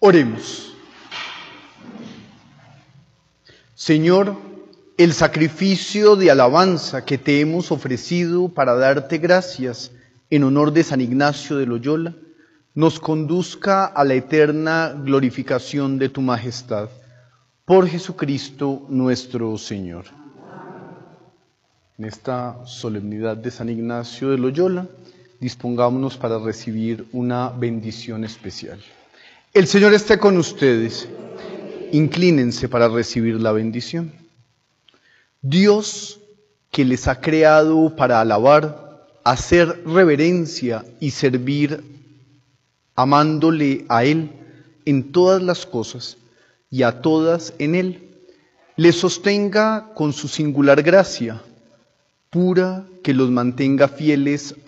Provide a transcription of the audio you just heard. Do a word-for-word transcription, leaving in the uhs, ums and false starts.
Oremos. Señor, el sacrificio de alabanza que te hemos ofrecido para darte gracias en honor de San Ignacio de Loyola, nos conduzca a la eterna glorificación de tu majestad. Por Jesucristo nuestro Señor. En esta solemnidad de San Ignacio de Loyola, dispongámonos para recibir una bendición especial. El Señor esté con ustedes. Inclínense para recibir la bendición. Dios, que les ha creado para alabar, hacer reverencia y servir, amándole a Él en todas las cosas y a todas en Él, les sostenga con su singular gracia, pura, que los mantenga fieles